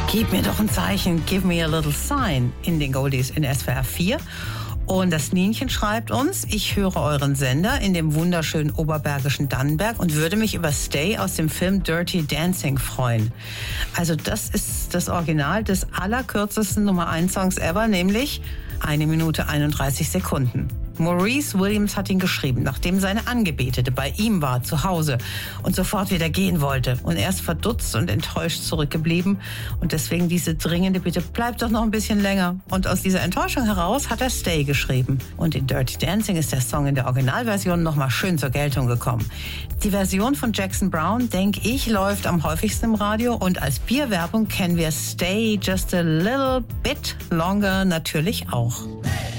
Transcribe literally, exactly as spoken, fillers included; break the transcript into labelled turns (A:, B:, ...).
A: Gib mir doch ein Zeichen, give me a little sign in den Goldies in S W R vier. Und das Nienchen schreibt uns, ich höre euren Sender in dem wunderschönen oberbergischen Dannenberg und würde mich über Stay aus dem Film Dirty Dancing freuen. Also das ist das Original des allerkürzesten Nummer eins Songs ever, nämlich eine Minute einunddreißig Sekunden. Maurice Williams hat ihn geschrieben, nachdem seine Angebetete bei ihm war, zu Hause und sofort wieder gehen wollte. Und er ist verdutzt und enttäuscht zurückgeblieben. Und deswegen diese dringende Bitte, bleib doch noch ein bisschen länger. Und aus dieser Enttäuschung heraus hat er Stay geschrieben. Und in Dirty Dancing ist der Song in der Originalversion nochmal schön zur Geltung gekommen. Die Version von Jackson Browne, denke ich, läuft am häufigsten im Radio. Und als Bierwerbung kennen wir Stay Just a Little Bit Longer natürlich auch.